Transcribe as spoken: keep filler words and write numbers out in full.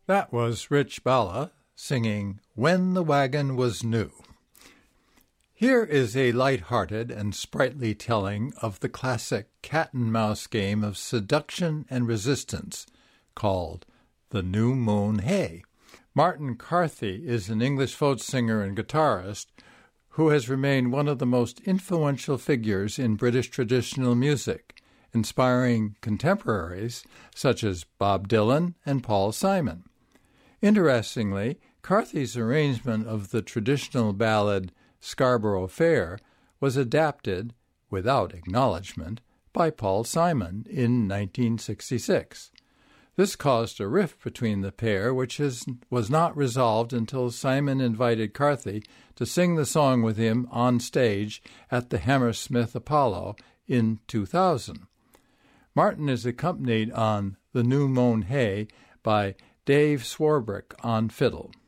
That was Rich Balla singing When the Wagon Was New. Here is a light-hearted and sprightly telling of the classic cat-and-mouse game of seduction and resistance called The New Moon Hey. Martin Carthy is an English folk singer and guitarist who has remained one of the most influential figures in British traditional music, inspiring contemporaries such as Bob Dylan and Paul Simon. Interestingly, Carthy's arrangement of the traditional ballad Scarborough Fair was adapted, without acknowledgement, by Paul Simon in nineteen sixty-six. This caused a rift between the pair, which is, was not resolved until Simon invited Carthy to sing the song with him on stage at the Hammersmith Apollo in two thousand. Martin is accompanied on The New Moon Hey by Dave Swarbrick on fiddle.